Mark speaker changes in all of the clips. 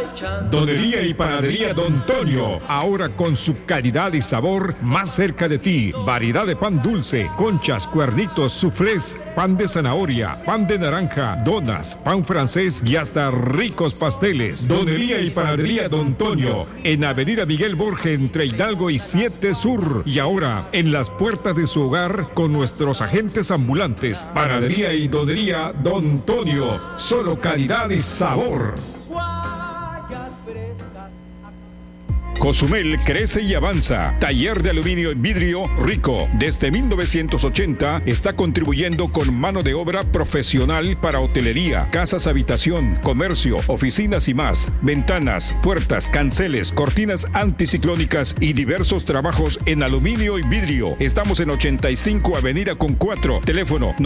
Speaker 1: Donería y panadería Don Tonio, ahora con su calidad y sabor más cerca de ti. Variedad de pan dulce, conchas, cuernitos, suflés, pan de zanahoria, pan de naranja, donas, pan francés y hasta ricos pasteles. Donería y panadería Don Tonio, en Avenida Miguel Borges entre Hidalgo y 7 Sur. Y ahora en las puertas de su hogar con nuestros agentes ambulantes. Panadería y donería Don Tonio, solo calidad y sabor. Cozumel crece y avanza. Taller de aluminio y vidrio Rico. Desde 1980 está contribuyendo con mano de obra profesional para hotelería, casas habitación, comercio, oficinas y más. Ventanas, puertas, canceles, cortinas anticiclónicas y diversos trabajos en aluminio y vidrio. Estamos en 85 Avenida con 4. Teléfono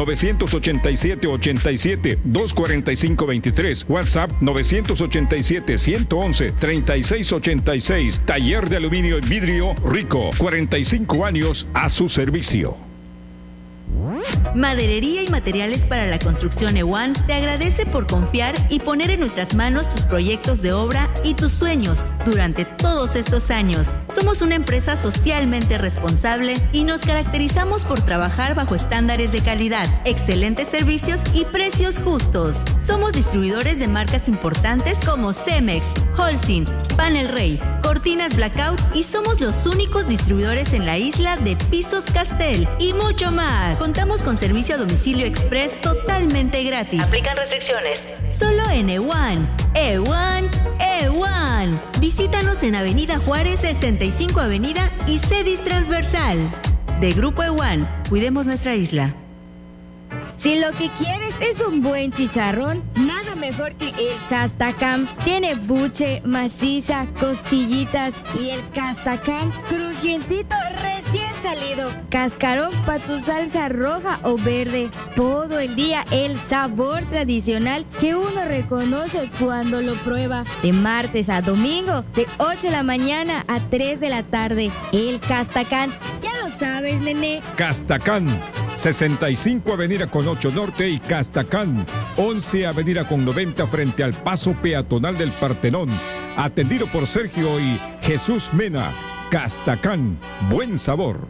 Speaker 1: 987-87-245-23. WhatsApp 987-111-3686. Taller de aluminio y vidrio Rico, 45 años a su servicio.
Speaker 2: Maderería y materiales para la construcción EWAN te agradece por confiar y poner en nuestras manos tus proyectos de obra y tus sueños durante todos estos años. Somos una empresa socialmente responsable y nos caracterizamos por trabajar bajo estándares de calidad, excelentes servicios y precios justos. Somos distribuidores de marcas importantes como Cemex, Holcim, Panel Rey, Cortinas Blackout y somos los únicos distribuidores en la isla de pisos Castel y mucho más. Contamos con servicio a domicilio express totalmente gratis.
Speaker 3: Aplican restricciones.
Speaker 2: Solo en EWAN. EWAN. Visítanos en Avenida Juárez, 65 Avenida y Cedis Transversal. De Grupo EWAN, cuidemos nuestra isla.
Speaker 4: Si lo que quieres es un buen chicharrón, nada mejor que el Castacam. Tiene buche, maciza, costillitas y el Castacam crujientito recién salido. Cascarón para tu salsa roja o verde. Todo el día el sabor tradicional que uno reconoce cuando lo prueba. De martes a domingo, de 8 de la mañana a 3 de la tarde. El Castacam, ya lo sabes, nene.
Speaker 1: Castacam, 65 Avenida con 8 Norte y Castacam, 11 Avenida con 90 frente al paso peatonal del Partenón. Atendido por Sergio y Jesús Mena. Castacam, buen sabor.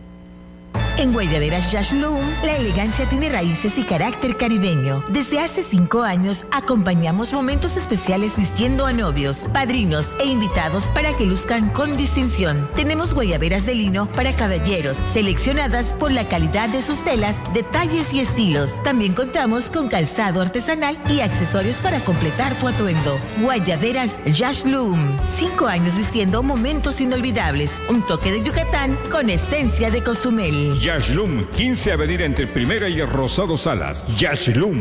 Speaker 5: En Guayaberas Yashloom, la elegancia tiene raíces y carácter caribeño. Desde hace 5 años, acompañamos momentos especiales vistiendo a novios, padrinos e invitados para que luzcan con distinción. Tenemos guayaberas de lino para caballeros, seleccionadas por la calidad de sus telas, detalles y estilos. También contamos con calzado artesanal y accesorios para completar tu atuendo. Guayaberas Yashloom, 5 años vistiendo momentos inolvidables. Un toque de Yucatán con esencia de Cozumel.
Speaker 1: Yashloom, 15 Avenida entre Primera y Rosado Salas. Yashloom.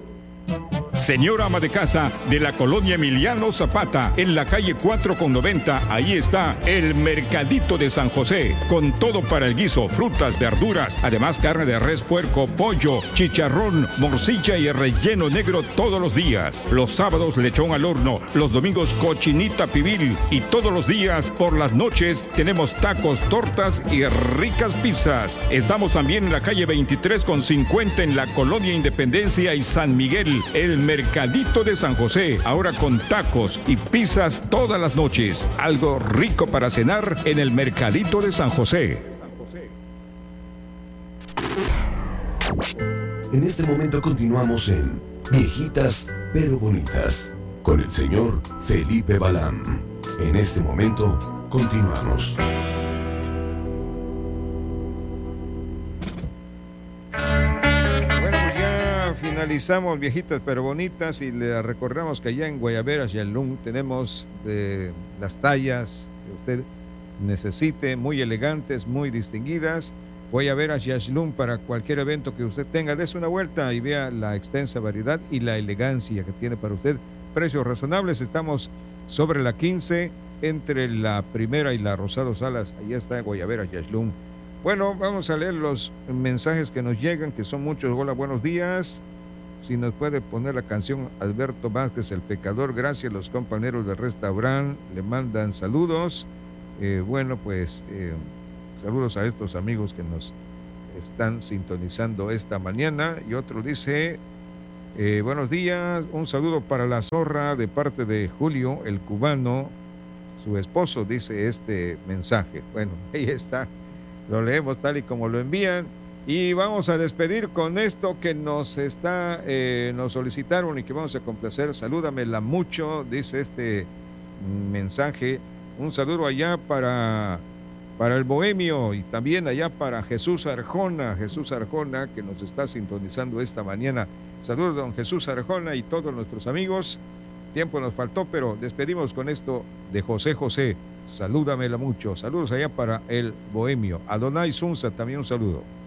Speaker 1: Señora ama de casa de la colonia Emiliano Zapata, en la calle 4 con 90, ahí está el Mercadito de San José, con todo para el guiso, frutas, verduras, además carne de res, puerco, pollo, chicharrón, morcilla y relleno negro todos los días. Los sábados lechón al horno, los domingos cochinita pibil y todos los días por las noches tenemos tacos, tortas y ricas pizzas. Estamos también en la calle 23 con 50 en la colonia Independencia y San Miguel, el Mercadito de San José, ahora con tacos y pizzas todas las noches. Algo rico para cenar en el Mercadito de San José.
Speaker 6: En este momento continuamos en Viejitas pero Bonitas con el señor Felipe Balán. En este momento continuamos.
Speaker 7: Finalizamos Viejitas pero Bonitas y le recordamos que allá en Guayaberas Yashloom tenemos de las tallas que usted necesite, muy elegantes, muy distinguidas. Guayaberas Yashloom, para cualquier evento que usted tenga, des una vuelta y vea la extensa variedad y la elegancia que tiene para usted. Precios razonables, estamos sobre la 15 entre la Primera y la Rosado Salas. Allá está Guayaberas Yashloom. Bueno, vamos a leer los mensajes que nos llegan, que son muchos. Hola, buenos días. Si nos puede poner la canción Alberto Vázquez, El Pecador. Gracias, los compañeros del restaurante le mandan saludos. Saludos a estos amigos que nos están sintonizando esta mañana. Y otro dice, Buenos días, un saludo para la zorra de parte de Julio, el cubano, su esposo, dice este mensaje. Bueno, ahí está, lo leemos tal y como lo envían. Y vamos a despedir con esto que nos solicitaron y que vamos a complacer. Salúdamela mucho, dice este mensaje. Un saludo allá para el Bohemio y también allá para Jesús Arjona, que nos está sintonizando esta mañana. Saludos, don Jesús Arjona y todos nuestros amigos. Tiempo nos faltó, pero despedimos con esto de José José. Salúdamela mucho. Saludos allá para el Bohemio. Adonai Sunza, también un saludo.